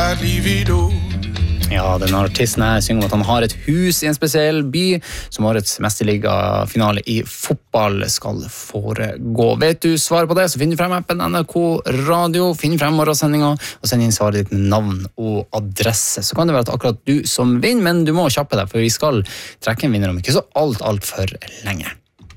livido. Ja, den artisten her synger om at han har et hus i en spesiell by som årets mesterligafinale i fotball skal foregå. Vet du svaret på det, så finn du frem appen NRK Radio, finn frem morgensendingen og send inn svaret ditt med navn og adresse. Så kan det være at akkurat du som vinner, men du må kjappe deg, for vi skal trekke en vinner om ikke så alt for lenge.